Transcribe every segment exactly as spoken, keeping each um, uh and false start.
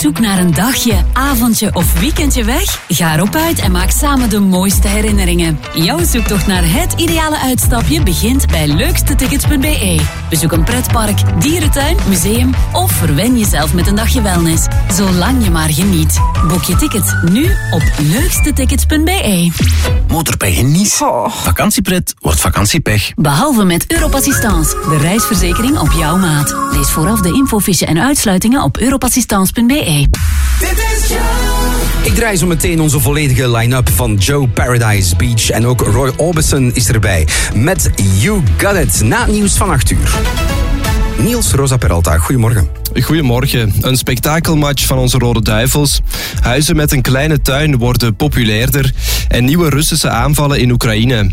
zoek naar een dagje, avondje of weekendje weg? Ga erop uit en maak samen de mooiste herinneringen. Jouw zoektocht naar het ideale uitstapje begint bij leukste tickets punt b e. Bezoek een pretpark, dierentuin, museum of verwen jezelf met een dagje wellness. Zolang je maar geniet. Boek je tickets nu op leukste tickets punt b e. Motorpech in Nice. Oh. Vakantiepret wordt vakantiepech. Behalve met Europassistance, de reisverzekering op jouw maat. Lees vooraf de infofiche en uitsluitingen op europassistance punt b e. Ik draai zo meteen onze volledige line-up van Joe Paradise Beach. En ook Roy Orbison is erbij met You Got It. Na het nieuws van acht uur. Niels Rosa Peralta, goedemorgen. Goedemorgen. Een spektakelmatch van onze Rode Duivels. Huizen met een kleine tuin worden populairder. En nieuwe Russische aanvallen in Oekraïne.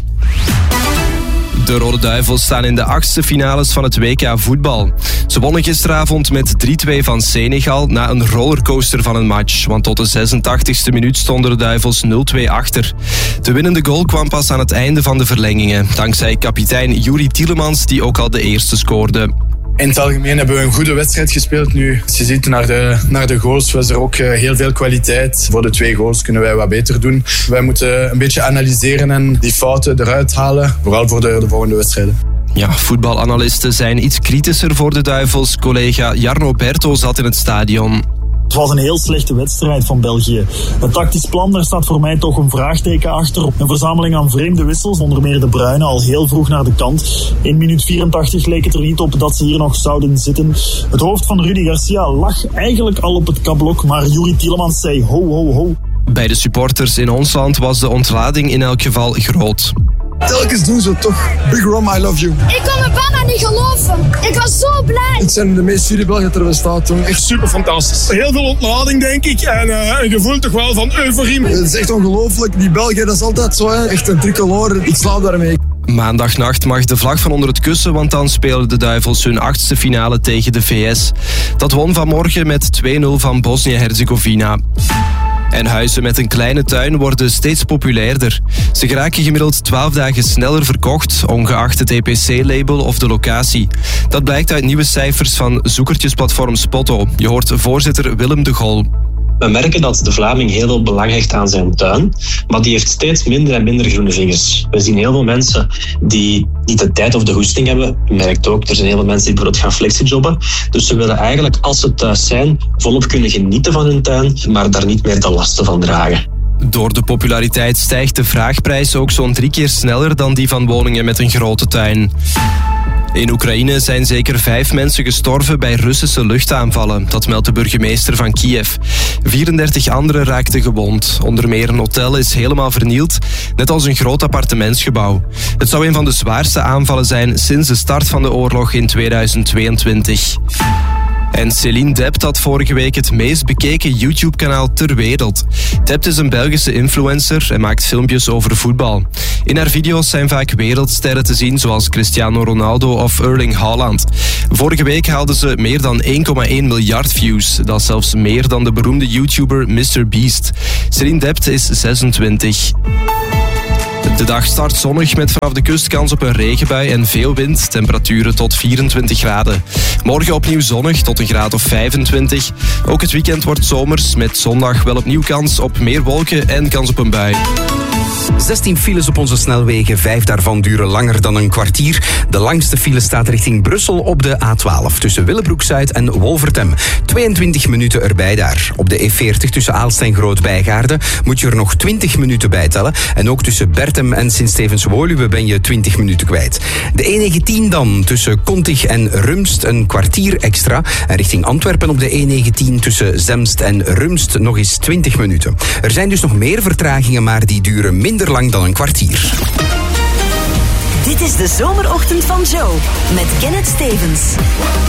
De Rode Duivels staan in de achtste finales van het W K voetbal. Ze wonnen gisteravond met drie twee van Senegal na een rollercoaster van een match. Want tot de zesentachtigste minuut stonden de Duivels nul twee achter. De winnende goal kwam pas aan het einde van de verlengingen. Dankzij kapitein Juri Tielemans, die ook al de eerste scoorde. In het algemeen hebben we een goede wedstrijd gespeeld nu. Als je ziet naar de, naar de goals was er ook heel veel kwaliteit. Voor de twee goals kunnen wij wat beter doen. Wij moeten een beetje analyseren en die fouten eruit halen. Vooral voor de, de volgende wedstrijden. Ja, voetbalanalisten zijn iets kritischer voor de Duivels. Collega Jarno Berto zat in het stadion. Het was een heel slechte wedstrijd van België. Het tactisch plan, daar staat voor mij toch een vraagteken achter. Een verzameling aan vreemde wissels, onder meer de Bruyne al heel vroeg naar de kant. In minuut vierentachtig leek het er niet op dat ze hier nog zouden zitten. Het hoofd van Rudy Garcia lag eigenlijk al op het kablok, maar Juri Tielemans zei ho, ho, ho. Bij de supporters in ons land was de ontlading in elk geval groot. Telkens doen ze toch. Big Rom, I love you. Ik kon het bijna niet geloven. Ik was zo blij. Het zijn de meest Syrische Belgen ter bestaat, toch? Echt super fantastisch. Heel veel ontlading, denk ik. En uh, een gevoel toch wel van euforie. Het is echt ongelooflijk. Die Belgen, dat is altijd zo, hè. Echt een tricolore. Ik slaap daarmee. Maandagnacht mag de vlag van onder het kussen, want dan spelen de Duivels hun achtste finale tegen de V S. Dat won vanmorgen met twee nul van Bosnië-Herzegovina. En huizen met een kleine tuin worden steeds populairder. Ze geraken gemiddeld twaalf dagen sneller verkocht, ongeacht het E P C-label of de locatie. Dat blijkt uit nieuwe cijfers van zoekertjesplatform Spotto. Je hoort voorzitter Willem de Gol. We merken dat de Vlaming heel veel belang hecht aan zijn tuin, maar die heeft steeds minder en minder groene vingers. We zien heel veel mensen die niet de tijd of de goesting hebben. Je merkt ook, er zijn heel veel mensen die bijvoorbeeld gaan flexijobben. Dus ze willen eigenlijk, als ze thuis zijn, volop kunnen genieten van hun tuin, maar daar niet meer de lasten van dragen. Door de populariteit stijgt de vraagprijs ook zo'n drie keer sneller dan die van woningen met een grote tuin. In Oekraïne zijn zeker vijf mensen gestorven bij Russische luchtaanvallen. Dat meldt de burgemeester van Kiev. vierendertig anderen raakten gewond. Onder meer een hotel is helemaal vernield, net als een groot appartementsgebouw. Het zou een van de zwaarste aanvallen zijn sinds de start van de oorlog in tweeduizend tweeëntwintig. En Céline Dept had vorige week het meest bekeken YouTube-kanaal ter wereld. Dept is een Belgische influencer en maakt filmpjes over voetbal. In haar video's zijn vaak wereldsterren te zien, zoals Cristiano Ronaldo of Erling Haaland. Vorige week haalden ze meer dan één komma één miljard views. Dat is zelfs meer dan de beroemde YouTuber mister Beast. Céline Dept is zesentwintig. De dag start zonnig met vanaf de kust kans op een regenbui en veel wind. Temperaturen tot vierentwintig graden. Morgen opnieuw zonnig tot een graad of vijfentwintig. Ook het weekend wordt zomers met zondag wel opnieuw kans op meer wolken en kans op een bui. zestien files op onze snelwegen, vijf daarvan duren langer dan een kwartier. De langste file staat richting Brussel op de A twaalf tussen Willebroek-Zuid en Wolvertem. tweeëntwintig minuten erbij daar. Op de E veertig tussen Aalst en Groot-Bijgaarde moet je er nog twintig minuten bij tellen. En ook tussen Bertem en Sint-Stevens-Woluwe ben je twintig minuten kwijt. De E negentien dan tussen Kontig en Rumst een kwartier extra. En richting Antwerpen op de E negentien tussen Zemst en Rumst nog eens twintig minuten. Er zijn dus nog meer vertragingen, maar die duren minder lang dan een kwartier. Dit is de zomerochtend van Joe met Kenneth Stevens.